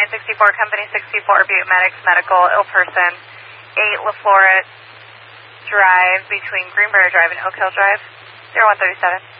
964, Company 64, Butte Medics Medical, ill person, 8 LaFlorette Drive between Greenbrier Drive and Oak Hill Drive, 0137.